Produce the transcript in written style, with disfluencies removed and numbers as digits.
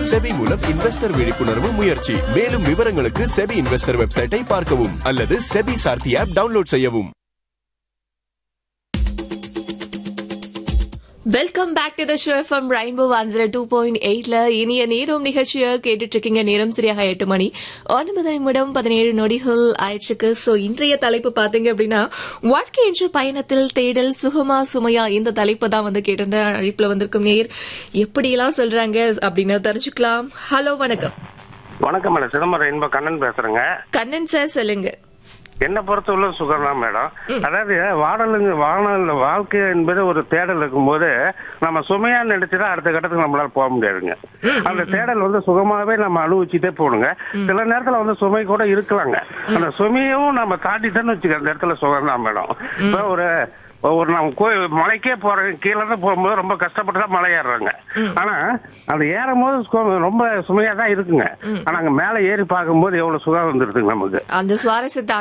SEBI மூலம் investor விழிப்புணர்வு முயற்சி. மேலும் விவரங்களுக்கு செபி இன்வெஸ்டர் வெப்சைட்டை பார்க்கவும் அல்லது செபி சார்த்தி ஆப் டவுன்லோட் செய்யவும். Welcome back to the show from rainbow 102.8ல இனிய நேரம் நிகழ்ச்சியை கேட்டுட்டு இருக்கீங்க. நேரம் சரியாக 8 மணி 9 நிமிடம் 17 நொடிகள் ஆயிடுச்சுக்கு. சோ இன்றைய தலைப்பு பாத்தீங்க அப்படின்னா, வாழ்க்கை என்ற பயணத்தில் தேடல் சுகமா சுமையா, இந்த தலைப்பு தான் கேட்டிருந்த அழைப்புல வந்திருக்கும் நேர் எப்படியெல்லாம் சொல்றாங்க அப்படின்னு தெரிஞ்சுக்கலாம். ஹலோ, வணக்கம். வணக்கம் மேடம், சிதம்பரம் ரெயின்போ கண்ணன் பேசுறேங்க. கண்ணன் சார் சொல்லுங்க. என்ன பொறுத்தவரை சுகம் தான் மேடம். அதாவது வாழ்க்கை என்பது ஒரு தேடல் இருக்கும்போது நம்ம சுமையா நினைச்சுதான் அடுத்த கட்டத்துக்கு நம்மளால போக முடியாதுங்க. அந்த தேடல் சுகமாவே நம்ம அனுபவிச்சுட்டே போகணுங்க. சில நேரத்துல சுமை கூட இருக்கலாங்க. அந்த சுமையும் நம்ம தாண்டிட்டோன்னு வச்சுக்க, அந்த இடத்துல சுகம் தான் மேடம். இப்போ ஒரு நம்ம மலைக்கே போறோம், கீழே தான் போகும்போது ரொம்ப கஷ்டப்பட்டு தான் மலை ஏறுறாங்க. ஆனா அது ஏறும் போது ரொம்ப சுமையா தான் இருக்குங்க. ஆனா அங்க மேல ஏறி பார்க்கும்போது எவ்வளவு சுகம் வந்துருதுங்க நமக்கு. அந்த சுவாரஸ்யத்தை